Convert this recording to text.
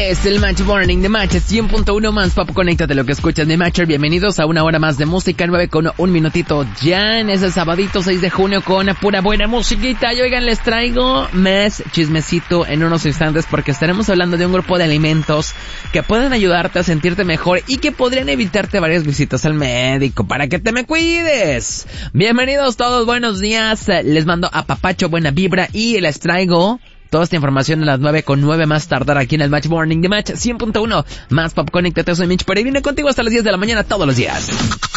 Es el Match Morning de Match 100.1 más Pop. Conéctate lo que escuchas de Matcher. Bienvenidos a una hora más de música, 9:01 ya en ese sabadito 6 de junio con pura buena musiquita. Y oigan, les traigo más chismecito en unos instantes porque estaremos hablando de un grupo de alimentos que pueden ayudarte a sentirte mejor y que podrían evitarte varias visitas al médico para que te me cuides. Bienvenidos todos, buenos días. Les mando a papacho buena vibra y les traigo toda esta información a las 9:09 más tardar aquí en el Match Morning de Match 100.1 más Pop. Conéctate, soy Mitch, pero viene contigo hasta las 10 de la mañana todos los días.